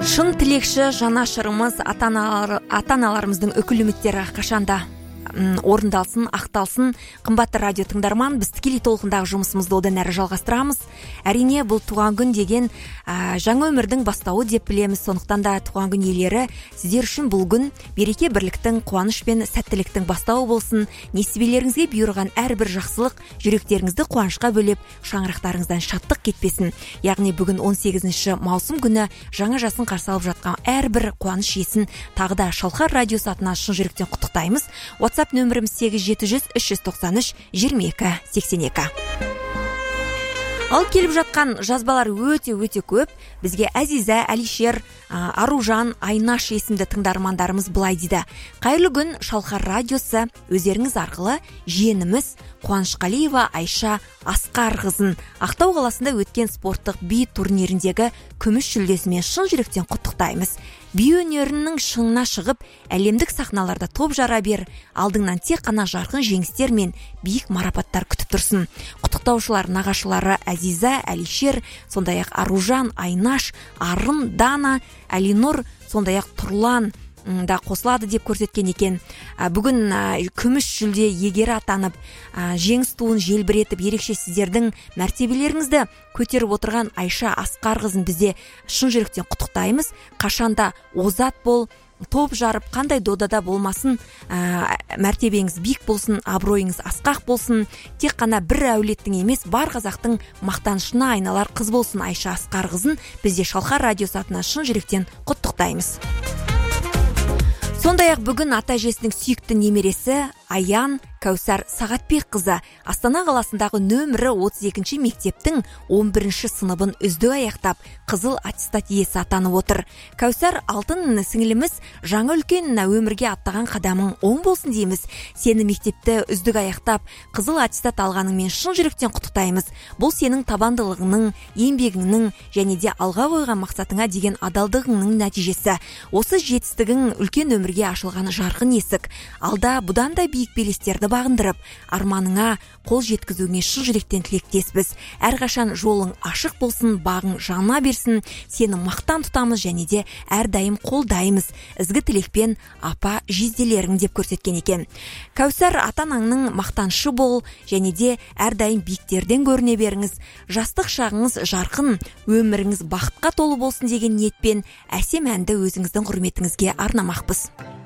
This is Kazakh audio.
Шын тілекші жанашырымыз ата-аналарымыздың үкілі үміттері қашанда орындалсын, ақталсын. Қымбатты радио тыңдарман, біз тікелей толқындағы жұмысымызды одан әрі жалғастырамыз. Әрине, бұл туған күн деген жаңа өмірдің бастауы деп білеміз. Сондықтан да туған күн иелері, сіздер үшін бұл күн береке, бірліктің, қуаныш пен сәттіліктің бастауы болсын. Несібелеріңізге бұйырған әрбір жақсылық жүректеріңізді қуанышқа бөлеп, шаңырақтарыңыздан шаттық кетпесін. Яғни бүгін 18 маусым күні жаңа жасын қарсы алып жатқан әрбір қуаныш иесін тағы да Шалқар радиосы атынан шын жүректен құттықтаймыз. WhatsApp нөміріміз 8700-393-22-82. Ал келіп жатқан жазбалар өте көп. Бізге Әзиза, Әлишер, Аружан, Айнаш есімді тыңдармандарымыз былай дейді. Қайырлы күн, Шалқар радиосы, өздеріңіз арқылы жиеніміз Қуанышқалиева Айша Асқарқызын Ақтау қаласында өткен спорттық би турниріндегі күміс жүлдесімен шын жүректен құттықтаймыз. Би өнерінің шыңына шығып, әлемдік сахналарда топ жара бер, алдыңнан тек қана жарқын жеңістер мен биік марапаттар күтіп тұрсын. Құттықтаушылар нағашылары Әзиза, Әлишер, сондай-ақ Аружан, Айнаш, Арын, Дана, Әлинұр, сондай-ақ Тұрлан да қосылады деп көрсеткен екен. Бүгін күміс жүлде егері атанып, жеңіс туын желбіретіп, ерекше сіздердің мәртебелеріңізді көтеріп отырған Айша Асқарқызын бізде шын жүректен құттықтаймыз. Қашанда озат бол, топ жарып, қандай додада болмасын, мәртебеңіз биік болсын, абыройыңыз асқақ болсын. Тек қана бір әулеттің емес, бар қазақтың мақтанышына айналар қыз болсын Айша Асқарқызын бізде Шалқар радиосы атынан шын жүректен құттықтаймыз. Сондай-ақ бүгін ата-әжесінің сүйікті немересі Аян Кәусар Сағатбекқызы Астана қаласындағы нөмірі 32 мектептің 11 сыныбын үздік аяқтап, қызыл аттестат иесі атанып отыр. Кәусар, алтын сіңіліміз, жаңа үлкен өмірге аттаған қадамың оң болсын дейміз. Сені мектепті үздік аяқтап, қызыл аттестат алғаныңмен шын жүректен құттықтаймыз. Бұл сенің табандылығыңның, еңбегіңнің және де алға қойған мақсатыңа деген адалдығыңның нәтижесі. Осы жетістігің үлкен өмірге ашылған жарқын есік. Алда бұдан да биік белестерді бағындырып, арманыңа қол жеткізуіңе шын жүректен тілектеспіз. Әрқашан жолың ашық болсын, бағың жана берсін. Сені мақтан тұтамыз және де әрдайым қолдаймыз. Ізгі тілекпен апа жезделерің деп көрсеткен екен. Кәусар, ата-анаңның мақтаншы бол және де әрдайым биіктерден көріне беріңіз. Жастық шағыңыз жарқын, өміріңіз бақытқа толы болсын деген ниетпен әсем әнді өзіңіздің құрметіңізге арнамақпыз.